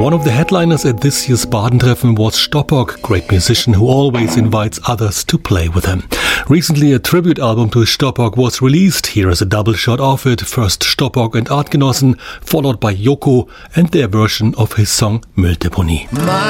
One of the headliners at this year's Badentreffen was Stoppock, great musician who always invites others to play with him. Recently, a tribute album to Stoppock was released. Here is a double shot of it. First Stoppock and Artgenossen, followed by Yoko and their version of his song Mülldeponie.